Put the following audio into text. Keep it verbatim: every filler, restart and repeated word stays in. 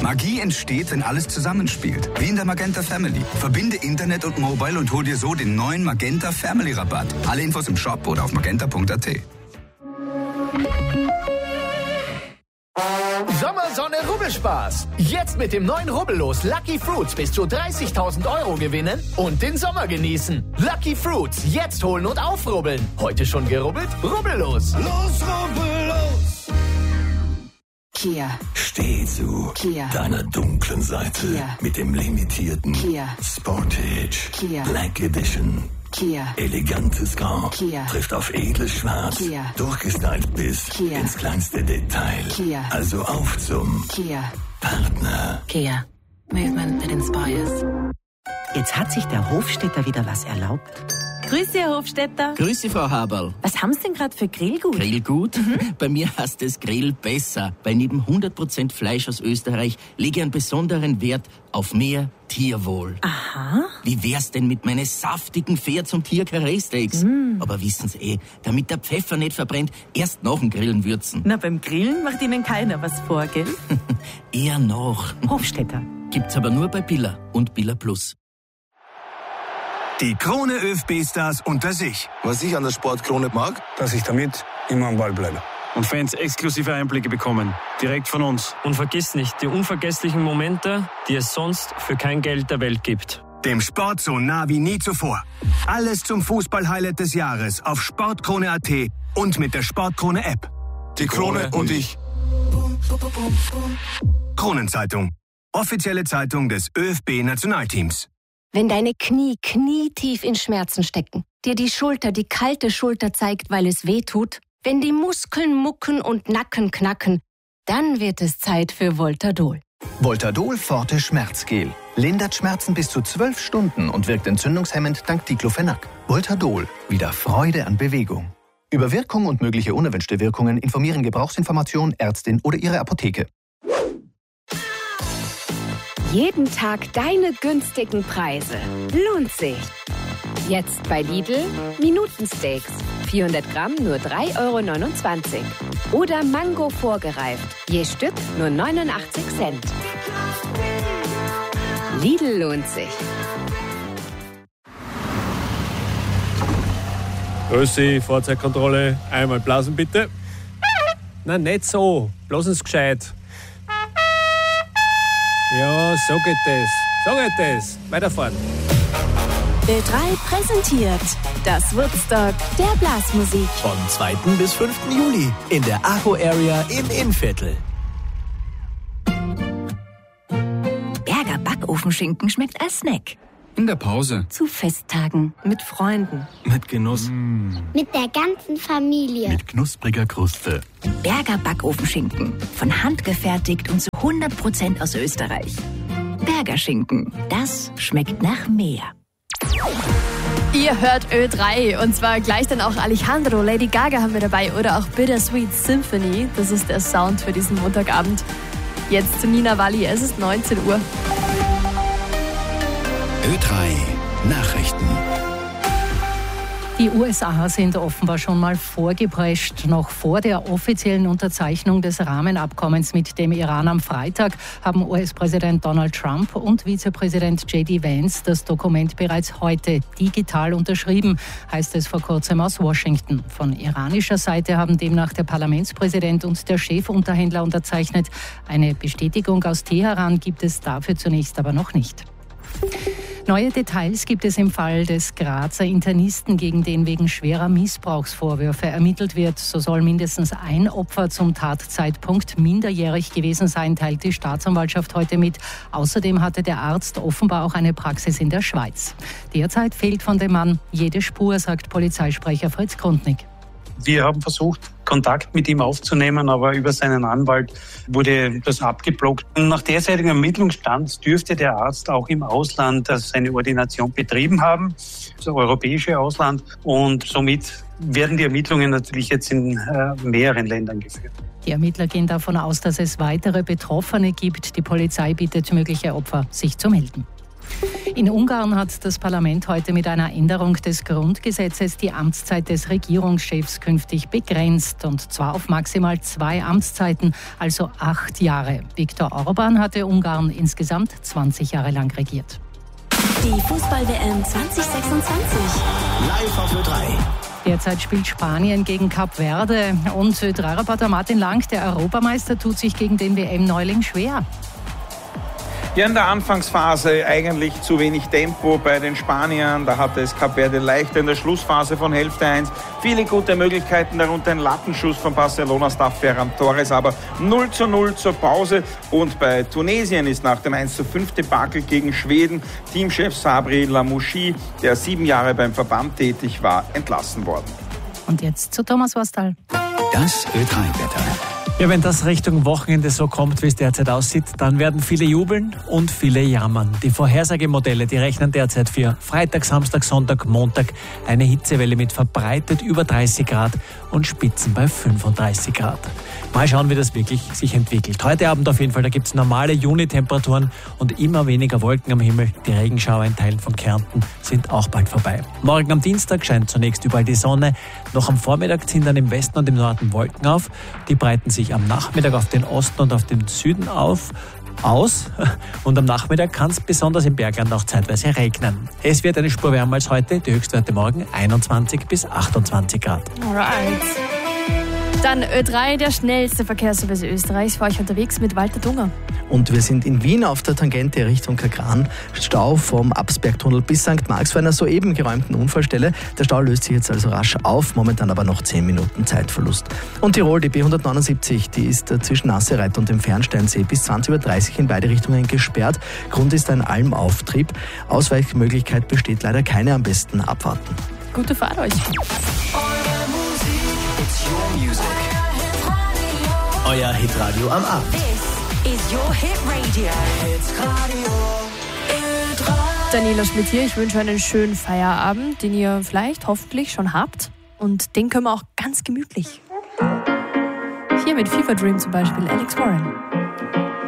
Magie entsteht, wenn alles zusammenspielt. Wie in der Magenta Family. Verbinde Internet und Mobile und hol dir so den neuen Magenta Family Rabatt. Alle Infos im Shop oder auf magenta punkt a t. Sommersonne Rubbelspaß. Jetzt mit dem neuen Rubbellos Lucky Fruits bis zu dreißigtausend Euro gewinnen und den Sommer genießen. Lucky Fruits, jetzt holen und aufrubbeln. Heute schon gerubbelt? Rubbellos. Los, rubbellos. Kia. Steh zu Kia. deiner dunklen Seite Kia. mit dem limitierten Kia. Sportage Kia. Black Edition. Kia. Elegantes Grau Kia. trifft auf edles Schwarz, Kia. durchgestylt bis Kia. ins kleinste Detail. Kia. Also auf zum Kia. Partner. Kia. Movement that inspires. Jetzt hat sich der Hofstädter wieder was erlaubt. Grüß Sie, Herr Hofstädter. Grüß Sie, Frau Haberl. Was haben Sie denn gerade für Grillgut? Grillgut? Mhm. Bei mir heißt es Grill besser. Bei neben hundert Prozent Fleisch aus Österreich lege ich einen besonderen Wert auf mehr Tierwohl. Aha. Wie wär's denn mit meinen saftigen Pferds- und Tier-Karree-Steaks? Mm. Aber wissen Sie eh, damit der Pfeffer nicht verbrennt, erst nach dem Grillen würzen. Na, beim Grillen macht Ihnen keiner was vor, gell? Eher noch. Hofstädter. Gibt's aber nur bei Billa und Billa Plus. Die Krone ÖFB-Stars unter sich. Was ich an der Sportkrone mag, dass ich damit immer am Ball bleibe. Und Fans exklusive Einblicke bekommen, direkt von uns. Und vergiss nicht, die unvergesslichen Momente, die es sonst für kein Geld der Welt gibt. Dem Sport so nah wie nie zuvor. Alles zum Fußball-Highlight des Jahres auf sportkrone punkt a t und mit der Sportkrone-App. Die Krone und ich. Kronenzeitung. Offizielle Zeitung des ÖFB-Nationalteams. Wenn deine Knie knietief in Schmerzen stecken, dir die Schulter die kalte Schulter zeigt, weil es weh tut, wenn die Muskeln mucken und Nacken knacken, dann wird es Zeit für Voltadol. Voltadol Forte Schmerzgel. Lindert Schmerzen bis zu zwölf Stunden und wirkt entzündungshemmend dank Diclofenac. Voltadol. Wieder Freude an Bewegung. Über Wirkung und mögliche unerwünschte Wirkungen informieren Gebrauchsinformation, Ärztin oder Ihre Apotheke. Jeden Tag deine günstigen Preise. Lohnt sich. Jetzt bei Lidl Minutensteaks. vierhundert Gramm nur drei Euro neunundzwanzig. Oder Mango vorgereift. Je Stück nur neunundachtzig Cent. Lidl lohnt sich. Grüß Sie, Fahrzeugkontrolle. Einmal blasen bitte. Na, nicht so. Blasen's gescheit. Ja, so geht das. So geht das. Weiterfahren. Ö drei präsentiert das Woodstock der Blasmusik. Vom zweiten bis fünften Juli in der Acho Area im Innviertel. Berger Backofenschinken schmeckt als Snack. In der Pause. Zu Festtagen. Mit Freunden. Mit Genuss. Mm. Mit der ganzen Familie. Mit knuspriger Kruste. Berger Backofenschinken. Von Hand gefertigt und zu hundert Prozent aus Österreich. Berger Schinken. Das schmeckt nach mehr. Ihr hört Ö drei und zwar gleich dann auch Alejandro, Lady Gaga haben wir dabei oder auch Bittersweet Symphony. Das ist der Sound für diesen Montagabend. Jetzt zu Nina Walli, es ist neunzehn Uhr. Ö drei Nachrichten. Die U S A sind offenbar schon mal vorgeprescht. Noch vor der offiziellen Unterzeichnung des Rahmenabkommens mit dem Iran am Freitag haben U S-Präsident Donald Trump und Vizepräsident J D Vance das Dokument bereits heute digital unterschrieben, heißt es vor kurzem aus Washington. Von iranischer Seite haben demnach der Parlamentspräsident und der Chefunterhändler unterzeichnet. Eine Bestätigung aus Teheran gibt es dafür zunächst aber noch nicht. Neue Details gibt es im Fall des Grazer Internisten, gegen den wegen schwerer Missbrauchsvorwürfe ermittelt wird. So soll mindestens ein Opfer zum Tatzeitpunkt minderjährig gewesen sein, teilt die Staatsanwaltschaft heute mit. Außerdem hatte der Arzt offenbar auch eine Praxis in der Schweiz. Derzeit fehlt von dem Mann jede Spur, sagt Polizeisprecher Fritz Grundnig. Wir haben versucht, Kontakt mit ihm aufzunehmen, aber über seinen Anwalt wurde das abgeblockt. Nach derzeitigem Ermittlungsstand dürfte der Arzt auch im Ausland seine Ordination betrieben haben, das europäische Ausland. Und somit werden die Ermittlungen natürlich jetzt in äh, mehreren Ländern geführt. Die Ermittler gehen davon aus, dass es weitere Betroffene gibt. Die Polizei bittet mögliche Opfer, sich zu melden. In Ungarn hat das Parlament heute mit einer Änderung des Grundgesetzes die Amtszeit des Regierungschefs künftig begrenzt, und zwar auf maximal zwei Amtszeiten, also acht Jahre. Viktor Orbán hatte Ungarn insgesamt zwanzig Jahre lang regiert. Die Fußball-W M zwanzig sechsundzwanzig. Live auf Ö drei. Derzeit spielt Spanien gegen Kap Verde und Ö drei Reporter Martin Lang, der Europameister, tut sich gegen den W M-Neuling schwer. Ja, in der Anfangsphase eigentlich zu wenig Tempo bei den Spaniern. Da hatte es Kap Verde leichter in der Schlussphase von Hälfte eins. Viele gute Möglichkeiten, darunter ein Lattenschuss von Barcelona-Star Ferran Torres, aber null zu null zur Pause. Und bei Tunesien ist nach dem eins zu fünf Debakel gegen Schweden Teamchef Sabri Lamouchi, der sieben Jahre beim Verband tätig war, entlassen worden. Und jetzt zu Thomas Worstal. Das Ö drei Wetter. Ja, wenn das Richtung Wochenende so kommt, wie es derzeit aussieht, dann werden viele jubeln und viele jammern. Die Vorhersagemodelle, die rechnen derzeit für Freitag, Samstag, Sonntag, Montag eine Hitzewelle mit verbreitet über dreißig Grad und Spitzen bei fünfunddreißig Grad. Mal schauen, wie das wirklich sich entwickelt. Heute Abend auf jeden Fall, da gibt es normale Juni-Temperaturen und immer weniger Wolken am Himmel. Die Regenschauer in Teilen von Kärnten sind auch bald vorbei. Morgen am Dienstag scheint zunächst überall die Sonne. Noch am Vormittag ziehen dann im Westen und im Norden Wolken auf. Die breiten sich am Nachmittag auf den Osten und auf den Süden auf. aus und am Nachmittag kann es besonders im Bergland auch zeitweise regnen. Es wird eine Spur wärmer als heute, die Höchstwerte morgen einundzwanzig bis achtundzwanzig Grad. Alright. Dann Ö drei, der schnellste Verkehrsservice Österreichs, für euch unterwegs mit Walter Dunger. Und wir sind in Wien auf der Tangente Richtung Kagran. Stau vom Absbergtunnel bis Sankt Marx vor einer soeben geräumten Unfallstelle. Der Stau löst sich jetzt also rasch auf, momentan aber noch zehn Minuten Zeitverlust. Und Tirol, die B hundertneunundsiebzig, die ist zwischen Nassereit und dem Fernsteinsee bis zwanzig Uhr dreißig in beide Richtungen gesperrt. Grund ist ein Almauftrieb. Ausweichmöglichkeit besteht leider keine, am besten abwarten. Gute Fahrt euch. Euer Hitradio am Abend. This is your Hit Radio. Daniela Schmidt hier. Ich wünsche einen schönen Feierabend, den ihr vielleicht hoffentlich schon habt. Und den können wir auch ganz gemütlich. Hier mit Fever Dream zum Beispiel, Alex Warren.